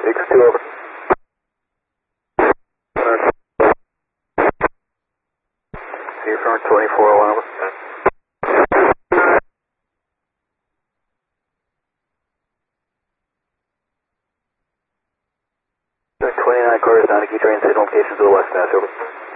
2 over. See you from 2401 over. 29 cars down to key train signal locations to the west, pass over.